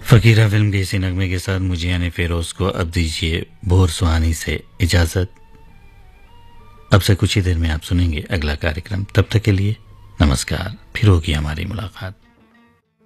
फकीरा film के इसी नगमे के साथ मुझे यानी फेरोज को अब दीजिए भोर सुहानी से इजाजत। अब से कुछ ही देर में आप सुनेंगे अगला कार्यक्रम। तब तक के लिए नमस्कार, फिर होगी हमारी मुलाकात।